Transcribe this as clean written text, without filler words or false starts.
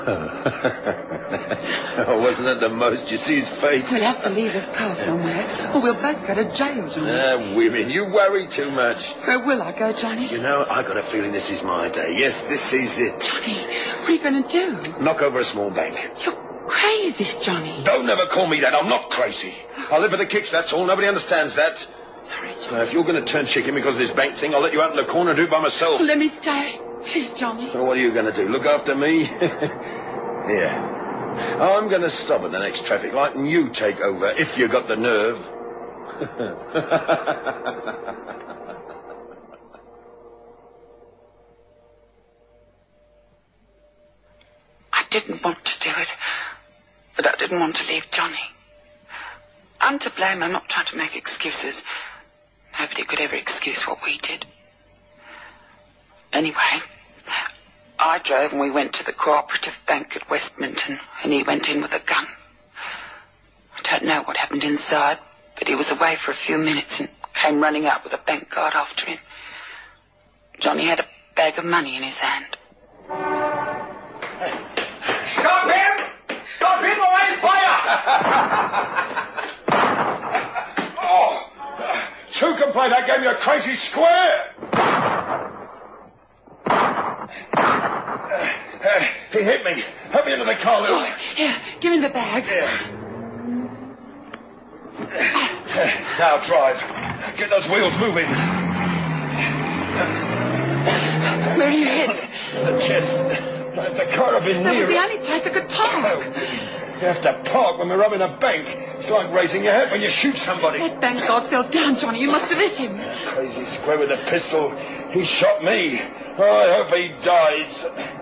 Oh, wasn't it the most? You see his face? We'll have to leave this car somewhere, or we'll both go to jail, Johnny. Women, you worry too much. Where will I go, Johnny? You know, I got a feeling this is my day. Yes, this is it. Johnny, what are you going to do? Knock over a small bank. You're crazy, Johnny. Don't ever call me that. I'm not crazy. I live for the kicks, that's all. Nobody understands that. Sorry, Johnny. Now, if you're going to turn chicken because of this bank thing, I'll let you out in the corner and do it by myself. Let me stay. Please, Johnny. Well, what are you going to do? Look after me? Here. I'm going to stop at the next traffic light and you take over, if you got the nerve. I didn't want to do it, but I didn't want to leave Johnny. I'm to blame. I'm not trying to make excuses. Nobody could ever excuse what we did. Anyway, I drove and we went to the cooperative bank at Westminton, and he went in with a gun. I don't know what happened inside, but he was away for a few minutes and came running out with a bank guard after him. Johnny had a bag of money in his hand. Stop him! Stop him or I'll fire! Oh, two can play that game, you crazy square! He hit me. Help me into the car, Lou. Oh, here, give him the bag. Now drive. Get those wheels moving. Where are you hit? The chest. If the car had been That near was the only place I could park. You have to park when we're robbing a bank. It's like raising your head when you shoot somebody. That bank guard fell down, Johnny. You must have hit him. Crazy square with a pistol. He shot me. Oh, I hope he dies.